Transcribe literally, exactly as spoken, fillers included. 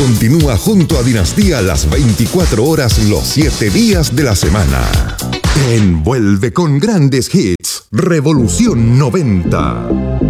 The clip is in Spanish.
continúa junto a Dinastía las veinticuatro horas, los siete días de la semana. Envuelve con grandes hits. Revolución noventa.